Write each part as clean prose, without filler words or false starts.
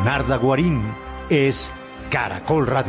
Narda Guarín es Caracol Radio.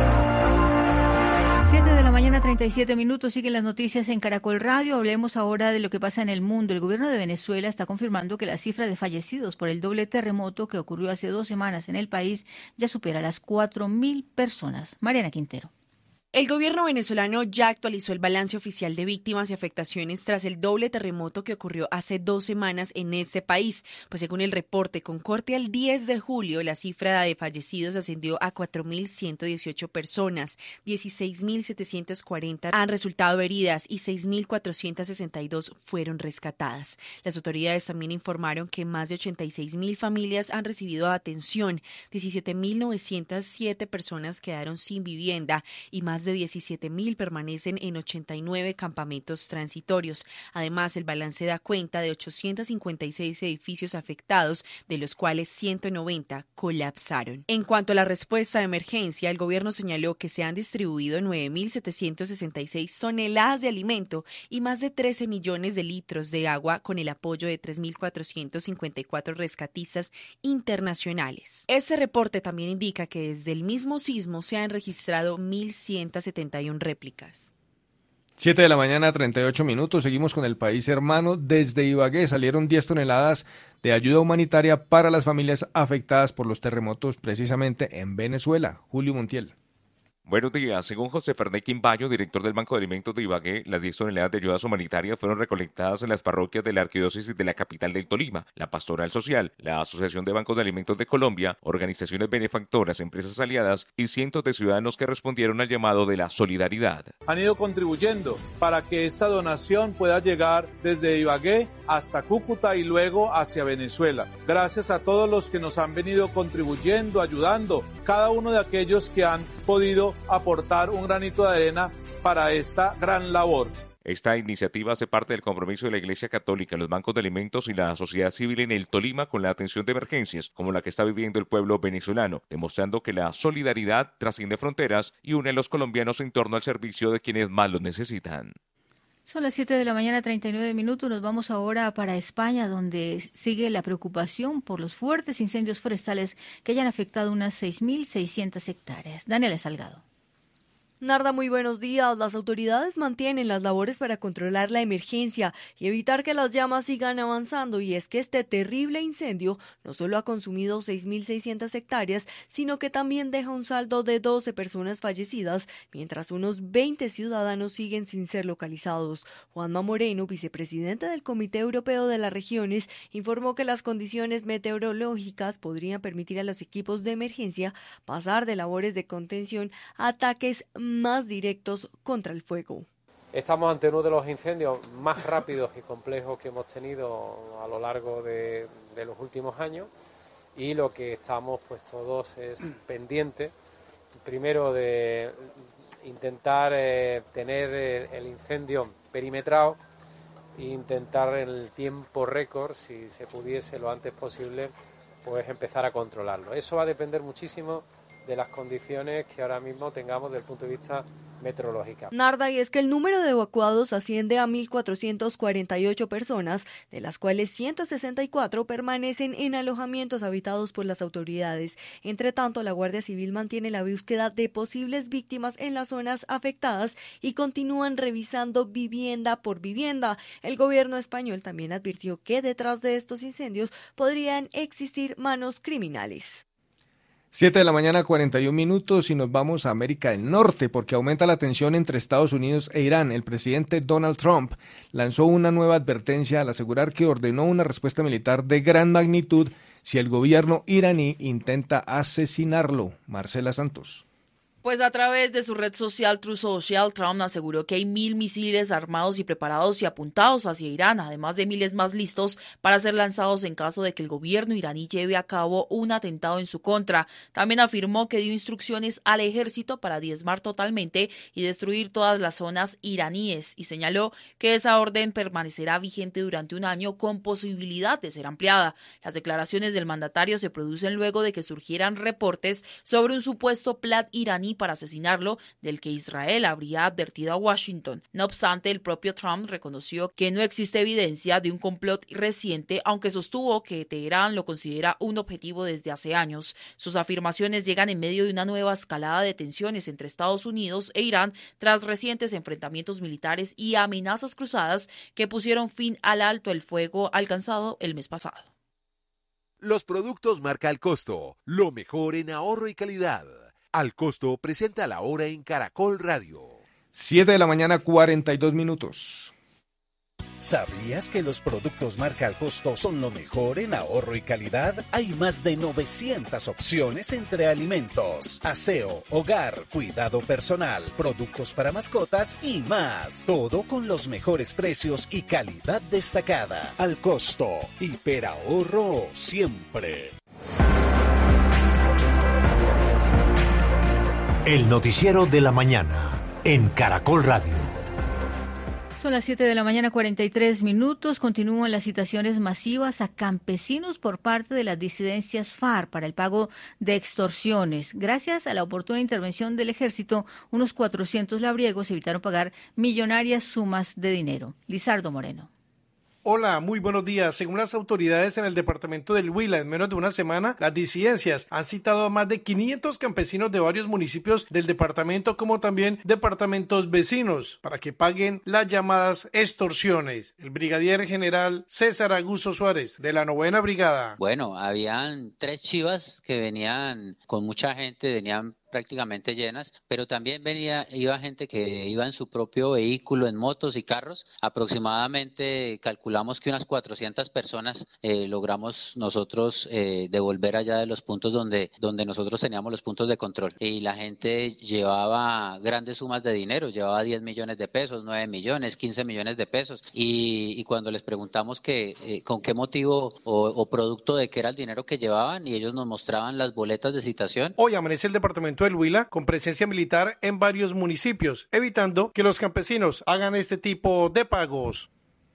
7:37 a.m, siguen las noticias en Caracol Radio. Hablemos ahora de lo que pasa en el mundo. El gobierno de Venezuela está confirmando que la cifra de fallecidos por el doble terremoto que ocurrió hace 2 semanas en el país ya supera las 4.000 personas. Mariana Quintero. El gobierno venezolano ya actualizó el balance oficial de víctimas y afectaciones tras el doble terremoto que ocurrió hace 2 semanas en este país, pues según el reporte con corte al 10 de julio, la cifra de fallecidos ascendió a 4.118 personas, 16.740 han resultado heridas y 6.462 fueron rescatadas. Las autoridades también informaron que más de 86.000 familias han recibido atención, 17.907 personas quedaron sin vivienda y más de 17.000 permanecen en 89 campamentos transitorios. Además, el balance da cuenta de 856 edificios afectados, de los cuales 190 colapsaron. En cuanto a la respuesta de emergencia, el gobierno señaló que se han distribuido 9.766 toneladas de alimento y más de 13 millones de litros de agua con el apoyo de 3.454 rescatistas internacionales. Este reporte también indica que desde el mismo sismo se han registrado 1.171 réplicas. 7:38 a.m, seguimos con el país hermano. Desde Ibagué salieron 10 toneladas de ayuda humanitaria para las familias afectadas por los terremotos precisamente en Venezuela. Julio Montiel. Buenos días. Según José Fernández Quimbayo, director del Banco de Alimentos de Ibagué, las 10 toneladas de ayudas humanitarias fueron recolectadas en las parroquias de la arquidiócesis de la capital del Tolima, la Pastoral Social, la Asociación de Bancos de Alimentos de Colombia, organizaciones benefactoras, empresas aliadas y cientos de ciudadanos que respondieron al llamado de la solidaridad. Han ido contribuyendo para que esta donación pueda llegar desde Ibagué hasta Cúcuta y luego hacia Venezuela. Gracias a todos los que nos han venido contribuyendo, ayudando, cada uno de aquellos que han podido aportar un granito de arena para esta gran labor. Esta iniciativa hace parte del compromiso de la Iglesia Católica, los bancos de alimentos y la sociedad civil en el Tolima con la atención de emergencias como la que está viviendo el pueblo venezolano, demostrando que la solidaridad trasciende fronteras y une a los colombianos en torno al servicio de quienes más lo necesitan. Son las 7:39 a.m, nos vamos ahora para España, donde sigue la preocupación por los fuertes incendios forestales que hayan afectado unas 6.600 hectáreas. Daniela Salgado. Narda, muy buenos días. Las autoridades mantienen las labores para controlar la emergencia y evitar que las llamas sigan avanzando, y es que este terrible incendio no solo ha consumido 6.600 hectáreas, sino que también deja un saldo de 12 personas fallecidas, mientras unos 20 ciudadanos siguen sin ser localizados. Juanma Moreno, vicepresidente del Comité Europeo de las Regiones, informó que las condiciones meteorológicas podrían permitir a los equipos de emergencia pasar de labores de contención a ataques más directos contra el fuego. Estamos ante uno de los incendios más rápidos y complejos que hemos tenido a lo largo de los últimos años, y lo que estamos pues todos es pendientes, primero de intentar tener el incendio perimetrado e intentar en el tiempo récord, si se pudiese lo antes posible, pues empezar a controlarlo. Eso va a depender muchísimo de las condiciones que ahora mismo tengamos desde el punto de vista meteorológico. Narda, y es que el número de evacuados asciende a 1.448 personas, de las cuales 164 permanecen en alojamientos habitados por las autoridades. Entre tanto, la Guardia Civil mantiene la búsqueda de posibles víctimas en las zonas afectadas y continúan revisando vivienda por vivienda. El gobierno español también advirtió que detrás de estos incendios podrían existir manos criminales. 7:41 a.m, y nos vamos a América del Norte porque aumenta la tensión entre Estados Unidos e Irán. El presidente Donald Trump lanzó una nueva advertencia al asegurar que ordenó una respuesta militar de gran magnitud si el gobierno iraní intenta asesinarlo. Marcela Santos. Pues a través de su red social Truth Social, Trump aseguró que hay 1.000 misiles armados y preparados y apuntados hacia Irán, además de miles más listos para ser lanzados en caso de que el gobierno iraní lleve a cabo un atentado en su contra. También afirmó que dio instrucciones al ejército para diezmar totalmente y destruir todas las zonas iraníes, y señaló que esa orden permanecerá vigente durante un año con posibilidad de ser ampliada. Las declaraciones del mandatario se producen luego de que surgieran reportes sobre un supuesto plan iraní para asesinarlo, del que Israel habría advertido a Washington. No obstante, el propio Trump reconoció que no existe evidencia de un complot reciente, aunque sostuvo que Teherán lo considera un objetivo desde hace años. Sus afirmaciones llegan en medio de una nueva escalada de tensiones entre Estados Unidos e Irán tras recientes enfrentamientos militares y amenazas cruzadas que pusieron fin al alto el fuego alcanzado el mes pasado. Los productos marca Al Costo, lo mejor en ahorro y calidad. Al Costo presenta la hora en Caracol Radio. 7 de la mañana, 42 minutos. ¿Sabías que los productos marca Al Costo son lo mejor en ahorro y calidad? Hay más de 900 opciones entre alimentos, aseo, hogar, cuidado personal, productos para mascotas y más. Todo con los mejores precios y calidad destacada. Al Costo, hiperahorro siempre. El noticiero de la mañana en Caracol Radio. Son las 7 de la mañana, 43 minutos. Continúan las citaciones masivas a campesinos por parte de las disidencias FARC para el pago de extorsiones. Gracias a la oportuna intervención del ejército, unos 400 labriegos evitaron pagar millonarias sumas de dinero. Lizardo Moreno. Hola, muy buenos días. Según las autoridades en el departamento del Huila, en menos de una semana, las disidencias han citado a más de 500 campesinos de varios municipios del departamento, como también departamentos vecinos, para que paguen las llamadas extorsiones. El brigadier general César Augusto Suárez, de la 9ª Brigada. Bueno, habían 3 chivas que venían con mucha gente, venían prácticamente llenas, pero también iba gente que iba en su propio vehículo, en motos y carros. Aproximadamente calculamos que unas 400 personas logramos nosotros devolver allá de los puntos donde nosotros teníamos los puntos de control. Y la gente llevaba grandes sumas de dinero, llevaba 10 millones de pesos, 9 millones, 15 millones de pesos. Y cuando les preguntamos con qué motivo o producto de qué era el dinero que llevaban, y ellos nos mostraban las boletas de citación. Hoy amanece el departamento del Huila con presencia militar en varios municipios, evitando que los campesinos hagan este tipo de pagos.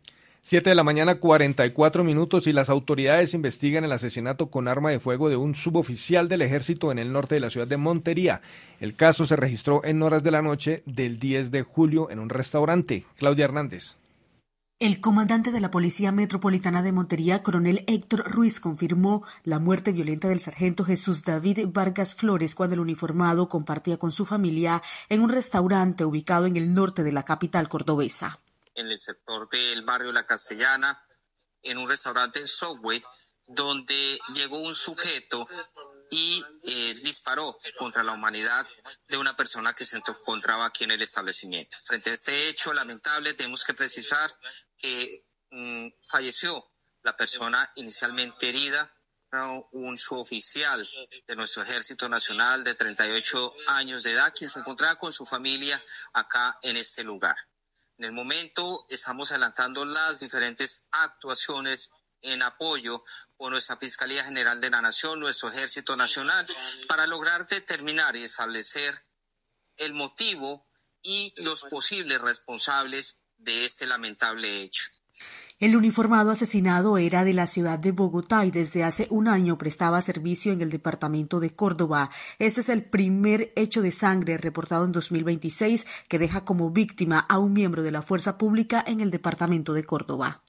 7 de la mañana, 44 minutos, y las autoridades investigan el asesinato con arma de fuego de un suboficial del ejército en el norte de la ciudad de Montería. El caso se registró en horas de la noche del 10 de julio en un restaurante. Claudia Hernández. El comandante de la Policía Metropolitana de Montería, coronel Héctor Ruiz, confirmó la muerte violenta del sargento Jesús David Vargas Flores cuando el uniformado compartía con su familia en un restaurante ubicado en el norte de la capital cordobesa. En el sector del barrio La Castellana, en un restaurante Subway, donde llegó un sujeto y disparó contra la humanidad de una persona que se encontraba aquí en el establecimiento. Frente a este hecho lamentable, tenemos que precisar que falleció la persona inicialmente herida, un suboficial de nuestro Ejército Nacional de 38 años de edad, quien se encontraba con su familia acá en este lugar. En el momento estamos adelantando las diferentes actuaciones en apoyo con nuestra Fiscalía General de la Nación, nuestro Ejército Nacional, para lograr determinar y establecer el motivo y los posibles responsables de este lamentable hecho. El uniformado asesinado era de la ciudad de Bogotá y desde hace un año prestaba servicio en el departamento de Córdoba. Este es el primer hecho de sangre reportado en 2026 que deja como víctima a un miembro de la fuerza pública en el departamento de Córdoba.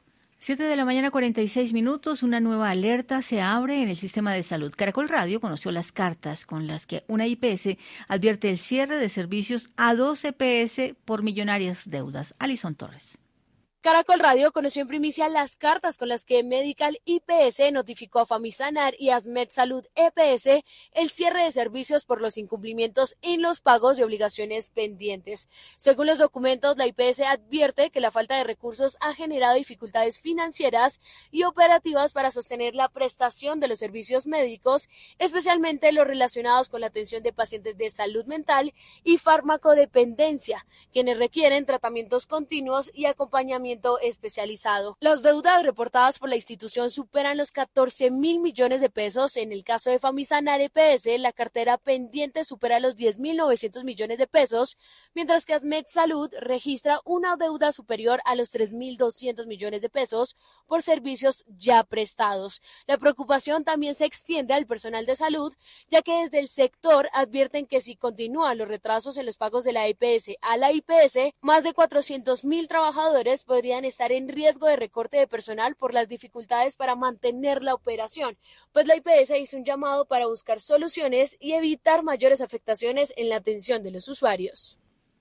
7 de la mañana, 46 minutos, una nueva alerta se abre en el sistema de salud. Caracol Radio conoció las cartas con las que una IPS advierte el cierre de servicios a 2 EPS por millonarias deudas. Alison Torres. Caracol Radio conoció en primicia las cartas con las que Medical IPS notificó a Famisanar y Admed Salud EPS el cierre de servicios por los incumplimientos en los pagos de obligaciones pendientes. Según los documentos, la IPS advierte que la falta de recursos ha generado dificultades financieras y operativas para sostener la prestación de los servicios médicos, especialmente los relacionados con la atención de pacientes de salud mental y farmacodependencia, quienes requieren tratamientos continuos y acompañamiento tratamiento especializado. Las deudas reportadas por la institución superan los 14.000 millones de pesos. En el caso de Famisanar EPS, la cartera pendiente supera los 10.900 millones de pesos, mientras que Asmed Salud registra una deuda superior a los 3.200 millones de pesos por servicios ya prestados. La preocupación también se extiende al personal de salud, ya que desde el sector advierten que si continúan los retrasos en los pagos de la EPS a la IPS, más de 400.000 trabajadores podrían estar en riesgo de recorte de personal por las dificultades para mantener la operación, pues la IPS hizo un llamado para buscar soluciones y evitar mayores afectaciones en la atención de los usuarios.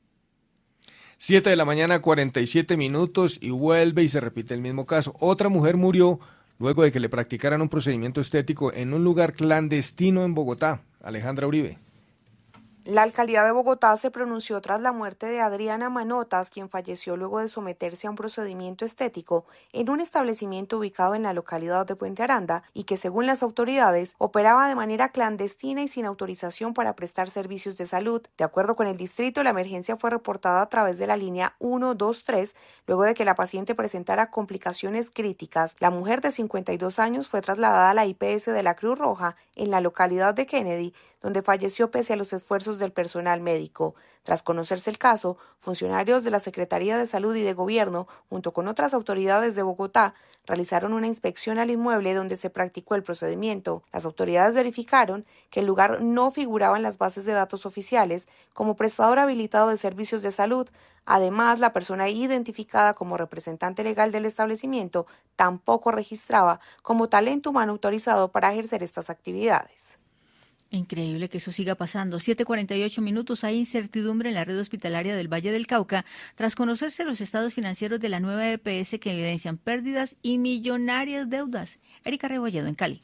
7 de la mañana, 47 minutos, y vuelve y se repite el mismo caso. Otra mujer murió luego de que le practicaran un procedimiento estético en un lugar clandestino en Bogotá. Alejandra Uribe. La alcaldía de Bogotá se pronunció tras la muerte de Adriana Manotas, quien falleció luego de someterse a un procedimiento estético en un establecimiento ubicado en la localidad de Puente Aranda y que, según las autoridades, operaba de manera clandestina y sin autorización para prestar servicios de salud. De acuerdo con el distrito, la emergencia fue reportada a través de la línea 123 luego de que la paciente presentara complicaciones críticas. La mujer de 52 años fue trasladada a la IPS de la Cruz Roja en la localidad de Kennedy, donde falleció pese a los esfuerzos del personal médico. Tras conocerse el caso, funcionarios de la Secretaría de Salud y de Gobierno, junto con otras autoridades de Bogotá, realizaron una inspección al inmueble donde se practicó el procedimiento. Las autoridades verificaron que el lugar no figuraba en las bases de datos oficiales como prestador habilitado de servicios de salud. Además, la persona identificada como representante legal del establecimiento tampoco registraba como talento humano autorizado para ejercer estas actividades. Increíble que eso siga pasando. 7:48 minutos. Hay incertidumbre en la red hospitalaria del Valle del Cauca tras conocerse los estados financieros de la nueva EPS que evidencian pérdidas y millonarias deudas. Erika Rebolledo en Cali.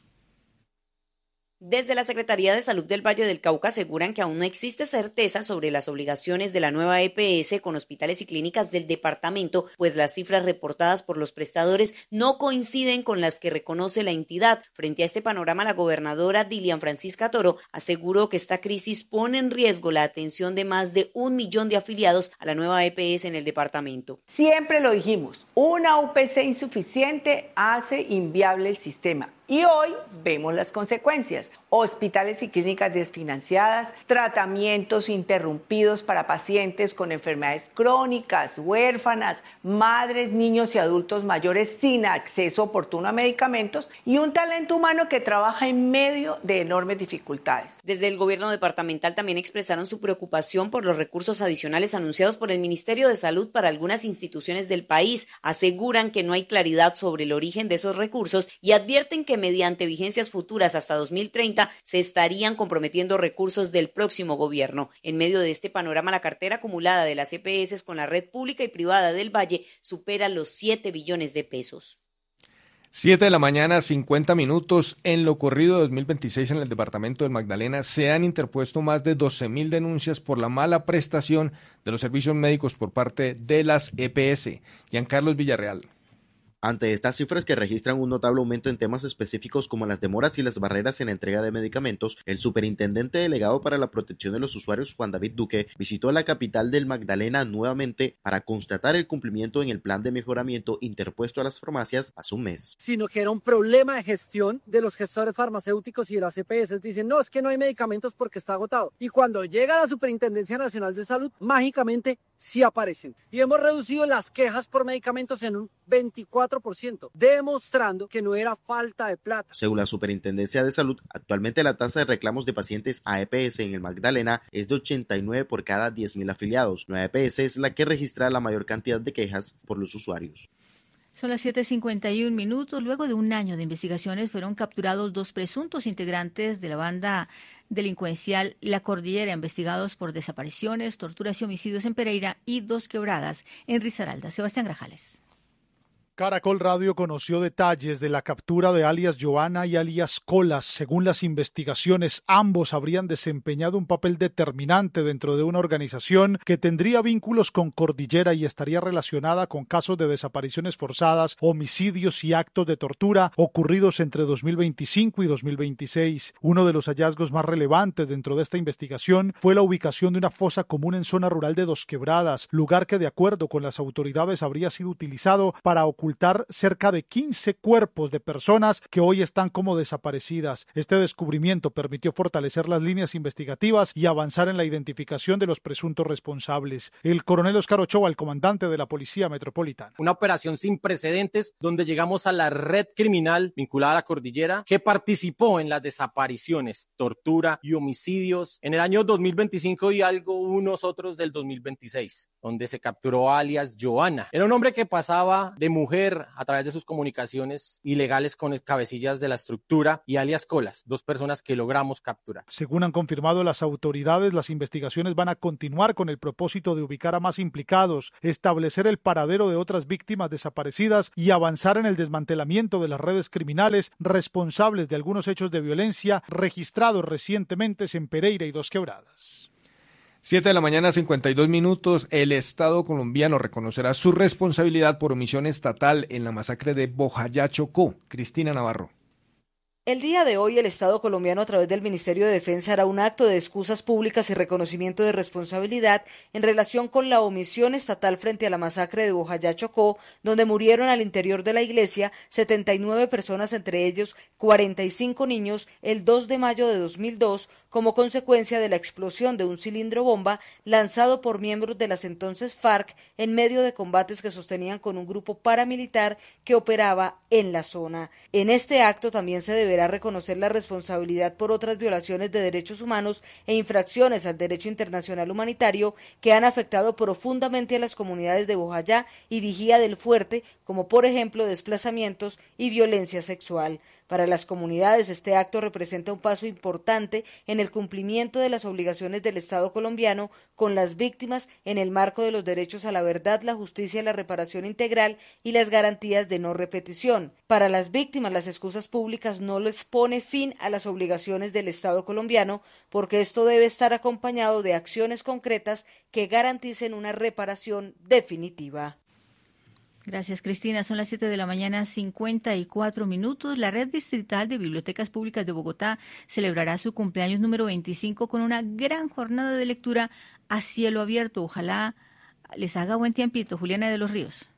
Desde la Secretaría de Salud del Valle del Cauca aseguran que aún no existe certeza sobre las obligaciones de la nueva EPS con hospitales y clínicas del departamento, pues las cifras reportadas por los prestadores no coinciden con las que reconoce la entidad. Frente a este panorama, la gobernadora Dilian Francisca Toro aseguró que esta crisis pone en riesgo la atención de más de 1 millón de afiliados a la nueva EPS en el departamento. Siempre lo dijimos, una UPC insuficiente hace inviable el sistema. Y hoy vemos las consecuencias: hospitales y clínicas desfinanciadas, tratamientos interrumpidos para pacientes con enfermedades crónicas, huérfanas, madres, niños y adultos mayores sin acceso oportuno a medicamentos y un talento humano que trabaja en medio de enormes dificultades. Desde el gobierno departamental también expresaron su preocupación por los recursos adicionales anunciados por el Ministerio de Salud para algunas instituciones del país. Aseguran que no hay claridad sobre el origen de esos recursos y advierten que mediante vigencias futuras hasta 2030 se estarían comprometiendo recursos del próximo gobierno. En medio de este panorama, la cartera acumulada de las EPS con la red pública y privada del Valle supera los 7 billones de pesos. 7 de la mañana, 50 minutos. En lo corrido de 2026 en el departamento del Magdalena se han interpuesto más de 12.000 denuncias por la mala prestación de los servicios médicos por parte de las EPS. Giancarlos Villarreal. Ante estas cifras que registran un notable aumento en temas específicos como las demoras y las barreras en la entrega de medicamentos, el superintendente delegado para la protección de los usuarios, Juan David Duque, visitó la capital del Magdalena nuevamente para constatar el cumplimiento en el plan de mejoramiento interpuesto a las farmacias hace un mes. Sino que era un problema de gestión de los gestores farmacéuticos y de las EPS. Dicen, no, es que no hay medicamentos porque está agotado. Y cuando llega la Superintendencia Nacional de Salud, mágicamente sí aparecen. Y hemos reducido las quejas por medicamentos en un 24%, demostrando que no era falta de plata. Según la Superintendencia de Salud, actualmente la tasa de reclamos de pacientes a EPS en el Magdalena es de 89 por cada 10.000 afiliados. La EPS es la que registra la mayor cantidad de quejas por los usuarios. Son las 7:51 minutos. Luego de un año de investigaciones fueron capturados 2 presuntos integrantes de la banda delincuencial La Cordillera, investigados por desapariciones, torturas y homicidios en Pereira y 2 quebradas en Risaralda. Sebastián Grajales. Caracol Radio conoció detalles de la captura de alias Joana y alias Colas. Según las investigaciones, ambos habrían desempeñado un papel determinante dentro de una organización que tendría vínculos con Cordillera y estaría relacionada con casos de desapariciones forzadas, homicidios y actos de tortura ocurridos entre 2025 y 2026. Uno de los hallazgos más relevantes dentro de esta investigación fue la ubicación de una fosa común en zona rural de Dos Quebradas, lugar que de acuerdo con las autoridades habría sido utilizado para ocultar cerca de 15 cuerpos de personas que hoy están como desaparecidas. Este descubrimiento permitió fortalecer las líneas investigativas y avanzar en la identificación de los presuntos responsables. El coronel Oscar Ochoa, el comandante de la Policía Metropolitana. Una operación sin precedentes donde llegamos a la red criminal vinculada a la cordillera que participó en las desapariciones, tortura y homicidios en el año 2025 y unos otros del 2026, donde se capturó alias Joana. Era un hombre que pasaba de mujer a través de sus comunicaciones ilegales con cabecillas de la estructura y alias Colas, 2 personas que logramos capturar. Según han confirmado las autoridades, las investigaciones van a continuar con el propósito de ubicar a más implicados, establecer el paradero de otras víctimas desaparecidas y avanzar en el desmantelamiento de las redes criminales responsables de algunos hechos de violencia registrados recientemente en Pereira y Dos Quebradas. 7 de la mañana, 52 minutos. El Estado colombiano reconocerá su responsabilidad por omisión estatal en la masacre de Bojayá, Chocó. Cristina Navarro. El día de hoy, el Estado colombiano, a través del Ministerio de Defensa, hará un acto de excusas públicas y reconocimiento de responsabilidad en relación con la omisión estatal frente a la masacre de Bojayá, Chocó, donde murieron al interior de la iglesia 79 personas, entre ellos 45 niños, el 2 de mayo de 2002, como consecuencia de la explosión de un cilindro bomba lanzado por miembros de las entonces FARC en medio de combates que sostenían con un grupo paramilitar que operaba en la zona. En este acto también se deberá reconocer la responsabilidad por otras violaciones de derechos humanos e infracciones al derecho internacional humanitario que han afectado profundamente a las comunidades de Bojayá y Vigía del Fuerte, como por ejemplo desplazamientos y violencia sexual. Para las comunidades, este acto representa un paso importante en el cumplimiento de las obligaciones del Estado colombiano con las víctimas en el marco de los derechos a la verdad, la justicia, la reparación integral y las garantías de no repetición. Para las víctimas, las excusas públicas no les pone fin a las obligaciones del Estado colombiano, porque esto debe estar acompañado de acciones concretas que garanticen una reparación definitiva. Gracias, Cristina. Son las 7 de la mañana, 54 minutos. La Red Distrital de Bibliotecas Públicas de Bogotá celebrará su cumpleaños número 25 con una gran jornada de lectura a cielo abierto. Ojalá les haga buen tiempito. Juliana de los Ríos.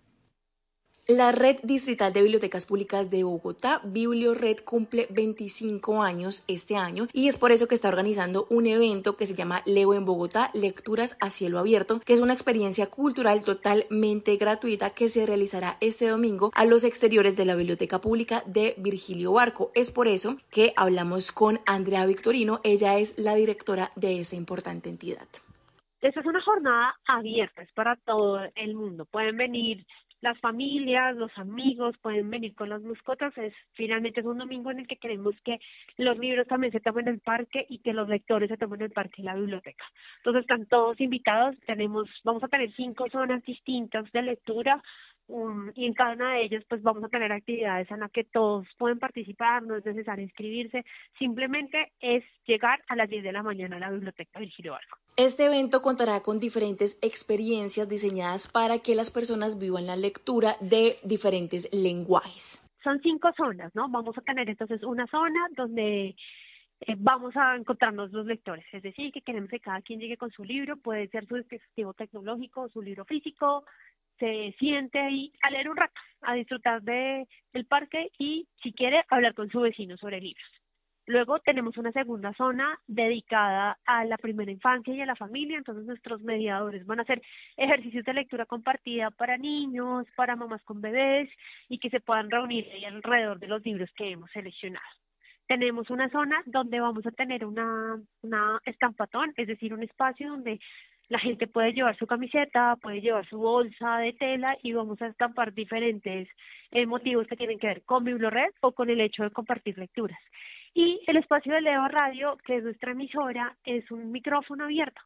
La Red Distrital de Bibliotecas Públicas de Bogotá, Bibliored, cumple 25 años este año y es por eso que está organizando un evento que se llama Leo en Bogotá, Lecturas a Cielo Abierto, que es una experiencia cultural totalmente gratuita que se realizará este domingo a los exteriores de la Biblioteca Pública de Virgilio Barco. Es por eso que hablamos con Andrea Victorino, ella es la directora de esa importante entidad. Esta es una jornada abierta, es para todo el mundo. Pueden venir las familias, los amigos, pueden venir con las mascotas. Finalmente es un domingo en el que queremos que los libros también se tomen en el parque y que los lectores se tomen en el parque y la biblioteca. Entonces están todos invitados. Vamos a tener 5 zonas distintas de lectura. Y en cada una de ellas pues vamos a tener actividades en las que todos pueden participar, no es necesario inscribirse, simplemente es llegar a las 10 de la mañana a la Biblioteca Virgilio Barco. Este evento contará con diferentes experiencias diseñadas para que las personas vivan la lectura de diferentes lenguajes. Son 5 zonas, ¿no? Vamos a tener entonces una zona donde vamos a encontrarnos los lectores, es decir, que queremos que cada quien llegue con su libro, puede ser su dispositivo tecnológico, su libro físico, se siente ahí a leer un rato, a disfrutar del parque y, si quiere, hablar con su vecino sobre libros. Luego tenemos una segunda zona dedicada a la primera infancia y a la familia, entonces nuestros mediadores van a hacer ejercicios de lectura compartida para niños, para mamás con bebés y que se puedan reunir ahí alrededor de los libros que hemos seleccionado. Tenemos una zona donde vamos a tener una estampatón, es decir, un espacio donde la gente puede llevar su camiseta, puede llevar su bolsa de tela y vamos a estampar diferentes motivos que tienen que ver con Bibliored o con el hecho de compartir lecturas. Y el espacio de Leo Radio, que es nuestra emisora, es un micrófono abierto.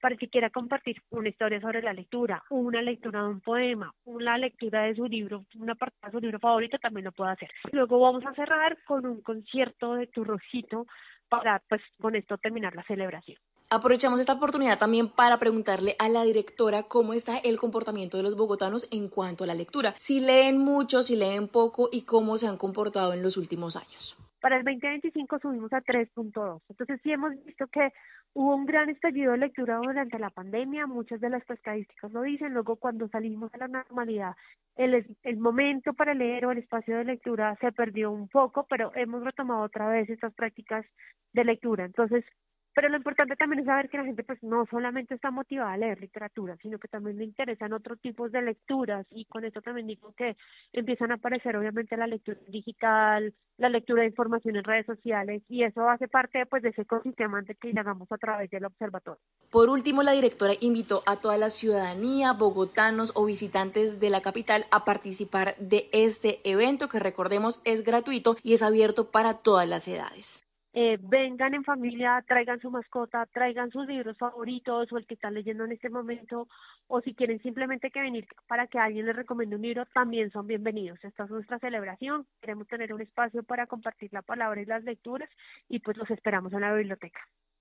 para el que quiera compartir una historia sobre la lectura, una lectura de un poema, una lectura de su libro, una parte de su libro favorito, también lo puede hacer. Luego vamos a cerrar con un concierto de Turrojito para, pues, con esto terminar la celebración. Aprovechamos esta oportunidad también para preguntarle a la directora cómo está el comportamiento de los bogotanos en cuanto a la lectura. Si leen mucho, si leen poco y cómo se han comportado en los últimos años. Para el 2025 subimos a 3.2. Entonces sí hemos visto que hubo un gran estallido de lectura durante la pandemia, muchas de las estadísticas lo dicen. Luego cuando salimos a la normalidad, el momento para leer o el espacio de lectura se perdió un poco, pero hemos retomado otra vez estas prácticas de lectura. Entonces, pero lo importante también es saber que la gente pues no solamente está motivada a leer literatura, sino que también le interesan otros tipos de lecturas, y con esto también digo que empiezan a aparecer obviamente la lectura digital, la lectura de información en redes sociales, y eso hace parte pues de ese ecosistema que indagamos a través del observatorio. Por último, la directora invitó a toda la ciudadanía, bogotanos o visitantes de la capital a participar de este evento que, recordemos, es gratuito y es abierto para todas las edades. Vengan en familia, traigan su mascota, traigan sus libros favoritos o el que están leyendo en este momento, o si quieren simplemente que venir para que alguien les recomiende un libro, también son bienvenidos. Esta es nuestra celebración, queremos tener un espacio para compartir la palabra y las lecturas, y pues los esperamos en la biblioteca.